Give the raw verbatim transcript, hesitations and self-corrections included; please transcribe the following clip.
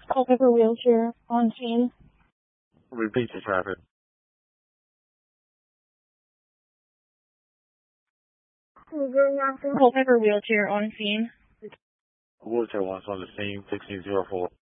Culpeper wheelchair on scene. Repeat the traffic. Culpeper wheelchair on scene. Wheelchair one's on the scene, sixteen zero four.